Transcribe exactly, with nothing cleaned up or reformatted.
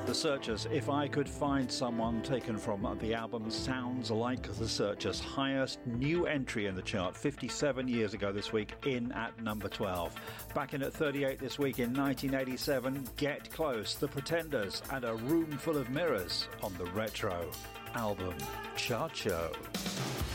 The Searchers, If I Could Find Someone, taken from the album Sounds Like The Searchers. Highest new entry in the chart, fifty-seven years ago this week, in at number twelve. Back in at thirty-eight this week in nineteen eighty-seven, Get Close, The Pretenders, and A Room Full of Mirrors on the Retro album Chart Show.